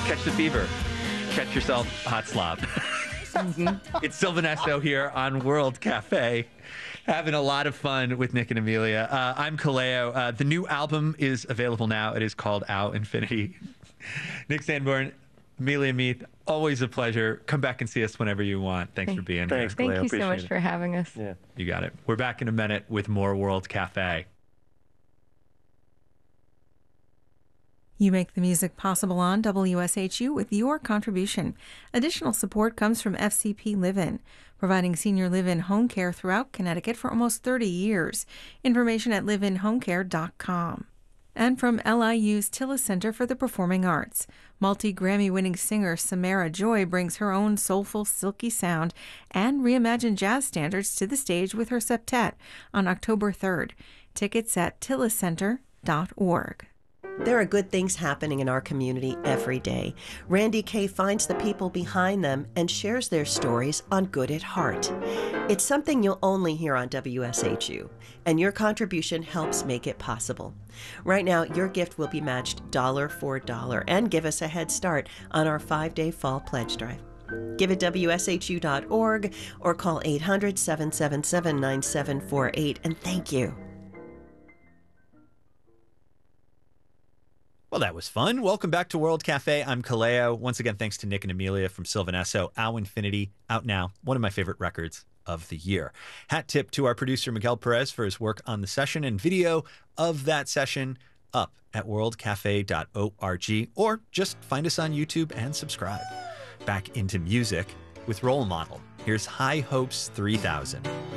catch the fever. Catch yourself hot slop. It's Sylvanesso here on World Cafe, having a lot of fun with Nick and Amelia. I'm Kaleo. The new album is available now. It is called Ow Infinity. Nick Sanborn, Amelia Meath, always a pleasure. Come back and see us whenever you want. Thanks for being here. Thanks, Kaleo. Thank you so much Appreciate for having us. Yeah. You got it. We're back in a minute with more World Cafe. You make the music possible on WSHU with your contribution. Additional support comes from FCP Live-In, providing senior live-in home care throughout Connecticut for almost 30 years. Information at liveinhomecare.com. And from LIU's Tillis Center for the Performing Arts. Multi-Grammy-winning singer Samara Joy brings her own soulful, silky sound and reimagined jazz standards to the stage with her septet on October 3rd. Tickets at tilliscenter.org. There are good things happening in our community every day. Randy Kay finds the people behind them and shares their stories on Good at Heart. It's something you'll only hear on WSHU, and your contribution helps make it possible. Right now, your gift will be matched dollar for dollar and give us a head start on our 5-day fall pledge drive. Give at WSHU.org or call 800-777-9748, and thank you. Well, that was fun. Welcome back to World Cafe. I'm Kaleo. Once again, thanks to Nick and Amelia from Sylvanesso. Ow Infinity, out now. One of my favorite records of the year. Hat tip to our producer, Miguel Perez, for his work on the session, and video of that session up at worldcafe.org, or just find us on YouTube and subscribe. Back into music with Role Model. Here's High Hopes 3000.